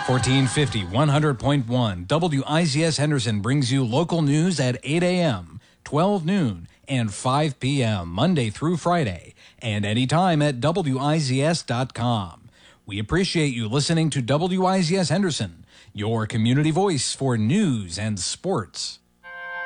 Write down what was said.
1450, 100.1, WIZS Henderson brings you local news at 8 a.m., 12 noon, and 5 p.m., Monday through Friday, and anytime at WIZS.com. We appreciate you listening to WIZS Henderson, your community voice for news and sports.